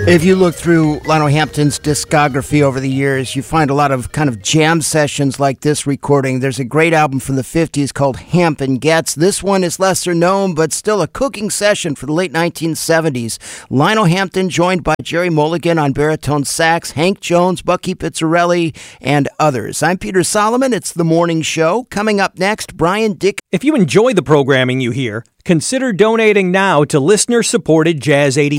If you look through Lionel Hampton's discography over the years, you find a lot of kind of jam sessions like this recording. There's a great album from the 50s called Hamp and Getz. This one is lesser known, but still a cooking session for the late 1970s. Lionel Hampton joined by Jerry Mulligan on baritone sax, Hank Jones, Bucky Pizzarelli, and others. I'm Peter Solomon. It's The Morning Show. Coming up next, Brian Dick. If you enjoy the programming you hear, consider donating now to listener-supported Jazz 80.